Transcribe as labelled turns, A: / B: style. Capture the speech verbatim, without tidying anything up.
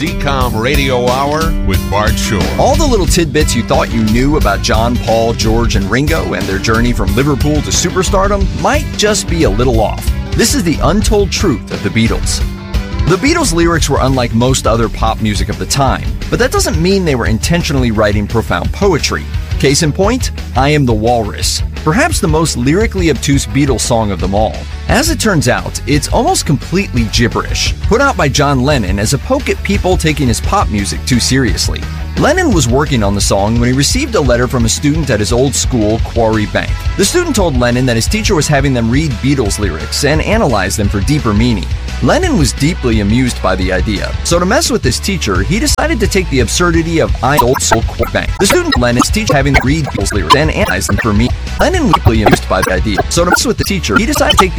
A: Z COM Radio Hour with Bart Shore.
B: All the little tidbits you thought you knew about John, Paul, George, and Ringo and their journey from Liverpool to superstardom might just be a little off. This is the untold truth of the Beatles. The Beatles' lyrics were unlike most other pop music of the time, but that doesn't mean they were intentionally writing profound poetry. Case in point, I Am the Walrus, perhaps the most lyrically obtuse Beatles song of them all. As it turns out, it's almost completely gibberish, put out by John Lennon as a poke at people taking his pop music too seriously. Lennon was working on the song when he received a letter from a student at his old school, Quarry Bank. The student told Lennon that his teacher was having them read Beatles lyrics and analyze them for deeper meaning. Lennon was deeply amused by the idea, so to mess with his teacher, he decided to take the absurdity of I Old Soul Quarry Bank. The student told Lennon's teacher having them read Beatles lyrics and analyze them for meaning. Lennon was deeply amused by the idea, so to mess with the teacher, he decided to take the